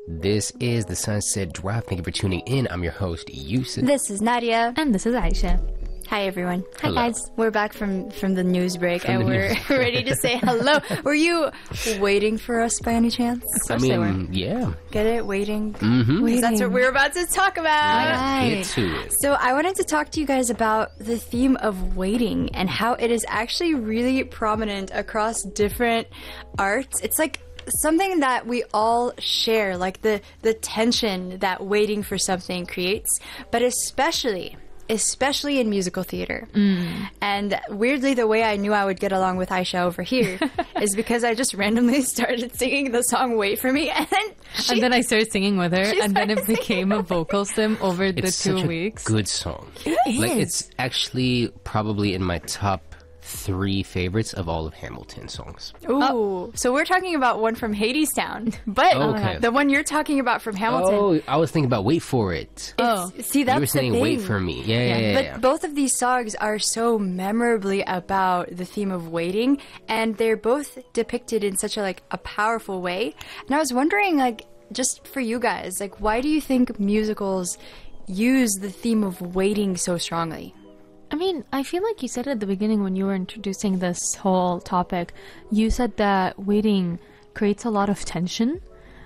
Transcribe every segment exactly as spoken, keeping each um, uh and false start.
This is the Sunset Drive. Thank you for tuning in. I'm your host, Yusuf. This is Nadia. And this is Aisha. Hi, everyone. Hello. Hi, guys. We're back from, from the news break, From and the we're news. ready to say hello. Were you waiting for us by any chance? I they were. mean, yeah. Get it? Waiting? Mm-hmm. Because that's what we're about to talk about. Right. Get to it. So I wanted to talk to you guys about the theme of waiting and how it is actually really prominent across different arts. It's like something that we all share, like the, the tension that waiting for something creates, but especially... especially in musical theater. Mm. And weirdly, the way I knew I would get along with Aisha over here is because I just randomly started singing the song Wait For Me, and then she, And then I started singing with her, She and then it started became a vocal sim over the It's two such weeks. a good song. It Like, is. it's actually probably in my top three favorites of all of Hamilton songs. Ooh. So we're talking about one from Hadestown, but Okay. the one you're talking about from Hamilton. Oh, I was thinking about Wait For It. Oh. See, that's you were saying the thing. Wait For Me. Yeah, yeah, yeah. But yeah. both of these songs are so memorably about the theme of waiting, and they're both depicted in such a like a powerful way. And I was wondering, like, just for you guys, like, why do you think musicals use the theme of waiting so strongly? I mean, I feel like you said at the beginning when you were introducing this whole topic, you said that waiting creates a lot of tension.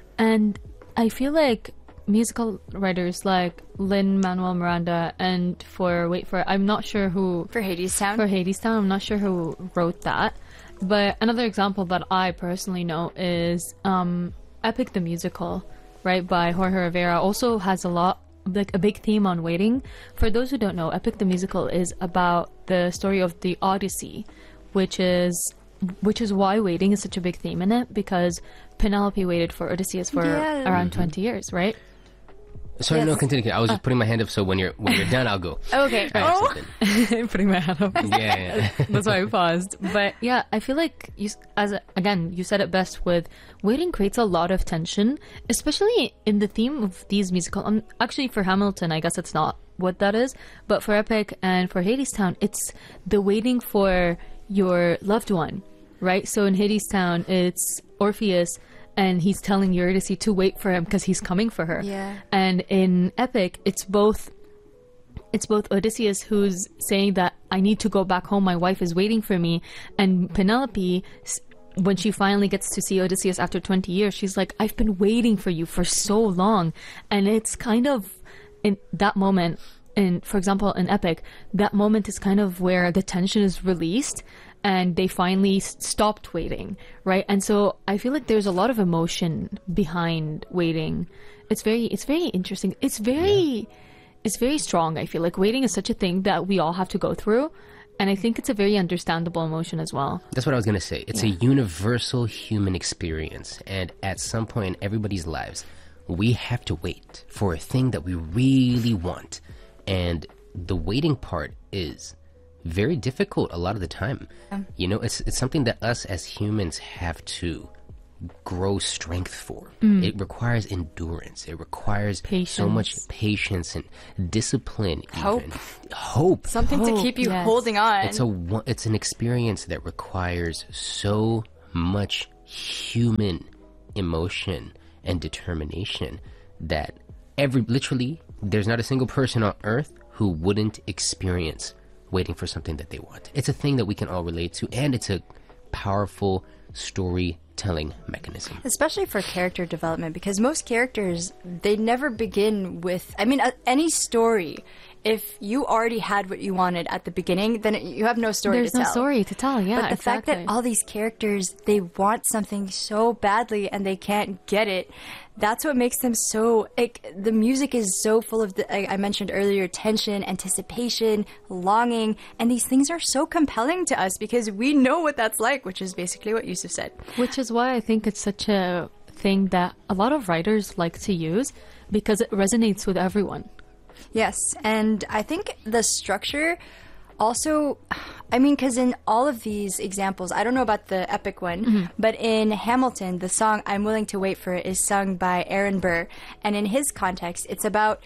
And I feel like musical writers like Lin-Manuel Miranda and for Wait For It, I'm not sure who... For Hadestown? For Hadestown, I'm not sure who wrote that. But another example that I personally know is um, Epic the Musical, right, by Jorge Rivera, also has a lot like a big theme on waiting. For those who don't know, Epic the Musical is about the story of the Odyssey, which is which is why waiting is such a big theme in it, because Penelope waited for Odysseus for Yeah. around twenty years, right? Sorry, Yes. no, continue. I was just putting my hand up so when you're when you're done, I'll go. Okay. Or Oh. something. Putting my hand up. Yeah, yeah. That's why I paused. But yeah, I feel like you, as a, again, you said it best with waiting creates a lot of tension, especially in the theme of these musical. Um, actually, for Hamilton, I guess it's not what that is, but for Epic and for Hadestown, it's the waiting for your loved one, right? So in Hadestown, it's Orpheus, and he's telling Eurydice to wait for him because he's coming for her. Yeah. And in Epic, it's both it's both Odysseus who's saying that I need to go back home, my wife is waiting for me, and Penelope, s- when she finally gets to see Odysseus after twenty years, she's like, I've been waiting for you for so long. And it's kind of in that moment, in for example in Epic, that moment is kind of where the tension is released and they finally s- stopped waiting, right? And so I feel like there's a lot of emotion behind waiting. It's very it's very interesting. It's very it's very strong. I feel like waiting is such a thing that we all have to go through, and I think it's a very understandable emotion as well. That's what I was going to say. It's a universal human experience. And at some point in everybody's lives, we have to wait for a thing that we really want. And the waiting part is very difficult a lot of the time. You know, it's it's something that us as humans have to grow strength for. It requires endurance. It requires so much patience and discipline. Hope. Even. Hope. Something to Hope, keep you yes. holding on. It's a one- it's an experience that requires so much human emotion and determination that every literally there's not a single person on earth who wouldn't experience waiting for something that they want. It's a thing that we can all relate to, and it's a powerful storytelling mechanism. Especially for character development, because most characters, they never begin with, I mean, uh, any story, if you already had what you wanted at the beginning, then it, you have no story There's to no tell. story to tell, yeah. But the fact that exactly. all these characters, they want something so badly and they can't get it, that's what makes them so, like, the music is so full of, the, I, I mentioned earlier, tension, anticipation, longing, and these things are so compelling to us because we know what that's like, which is basically what Yusuf said. Which is why I think it's such a thing that a lot of writers like to use, because it resonates with everyone. Yes, and I think the structure also, I mean, because in all of these examples, I don't know about the Epic one, Mm-hmm. but in Hamilton, the song I'm Willing to Wait For It is sung by Aaron Burr. And in his context, it's about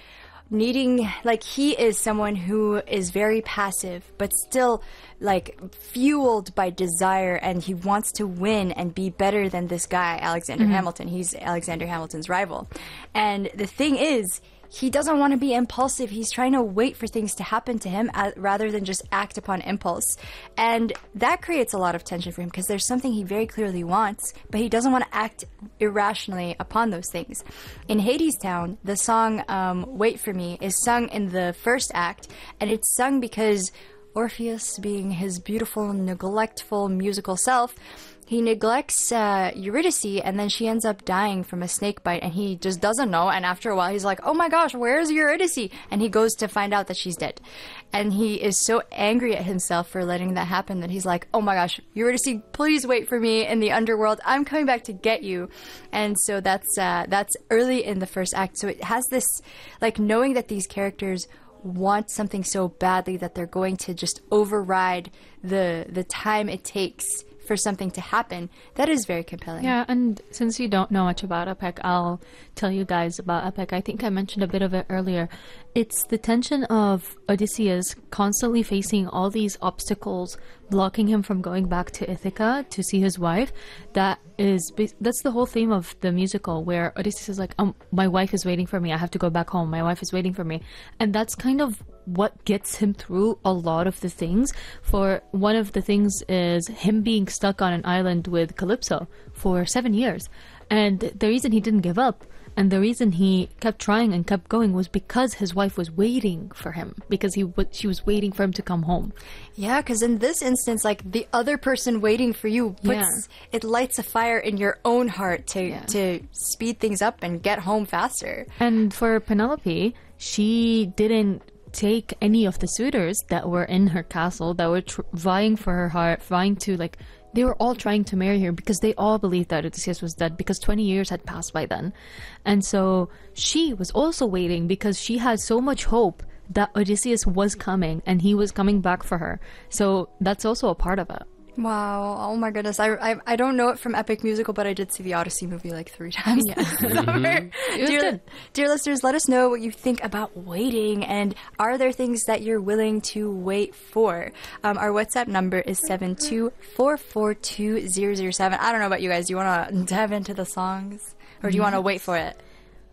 needing, like, he is someone who is very passive, but still, like, fueled by desire, and he wants to win and be better than this guy, Alexander Mm-hmm. Hamilton. He's Alexander Hamilton's rival. And the thing is, he doesn't want to be impulsive. He's trying to wait for things to happen to him uh, rather than just act upon impulse. And that creates a lot of tension for him because there's something he very clearly wants, but he doesn't want to act irrationally upon those things. In Hadestown, the song um, Wait For Me is sung in the first act, and it's sung because Orpheus, being his beautiful, neglectful musical self, he neglects uh, Eurydice, and then she ends up dying from a snake bite, and he just doesn't know. And after a while, he's like, "Oh my gosh, where's Eurydice?" And he goes to find out that she's dead. And he is so angry at himself for letting that happen that he's like, "Oh my gosh, Eurydice, please wait for me in the underworld. I'm coming back to get you." And so that's uh, that's early in the first act. So it has this, like, knowing that these characters want something so badly that they're going to just override the the time it takes for something to happen. That is very compelling. Yeah, and since you don't know much about Epic, I'll tell you guys about Epic. I think I mentioned a bit of it earlier. It's the tension of Odysseus constantly facing all these obstacles, blocking him from going back to Ithaca to see his wife. That is, that's the whole theme of the musical, where Odysseus is like, um, my wife is waiting for me. I have to go back home. My wife is waiting for me. And that's kind of what gets him through a lot of the things. For one of the things is him being stuck on an island with Calypso for seven years. And the reason he didn't give up and the reason he kept trying and kept going was because his wife was waiting for him, because he w- she was waiting for him to come home. Yeah, because in this instance, like, the other person waiting for you puts Yeah. it lights a fire in your own heart to Yeah. to speed things up and get home faster. And for Penelope, she didn't take any of the suitors that were in her castle, that were tr- vying for her heart, vying to, like, they were all trying to marry her because they all believed that Odysseus was dead, because twenty years had passed by then. And so she was also waiting because she had so much hope that Odysseus was coming and he was coming back for her. So that's also a part of it. Wow! Oh my goodness! I, I I don't know it from Epic Musical, but I did see the Odyssey movie like three times. Yeah. this summer. It was dear, good. dear listeners, let us know what you think about waiting, and are there things that you're willing to wait for? Um, our WhatsApp number is seven two four four two zero zero seven. I don't know about you guys. Do you want to dive into the songs, or do you want to wait for it?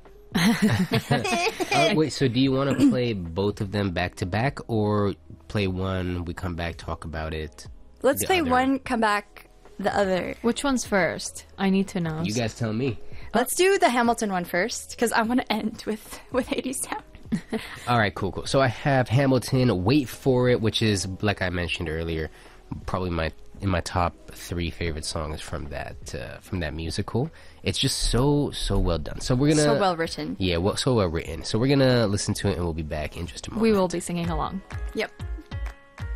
Uh, wait, so do you want to play both of them back to back, or play one, we come back, talk about it? Let's The play other. one, come back the other. Which one's first? I need to know. You guys tell me. Let's do the Hamilton one first, because I want to end with with Hadestown. All right, cool, cool. So I have Hamilton, Wait For It, which is, like I mentioned earlier, probably my in my top three favorite songs from that uh, from that musical. It's just so so well done. So we're gonna So well written. Yeah, well, so well written. So we're gonna listen to it, and we'll be back in just a moment. We will be singing along. Yep.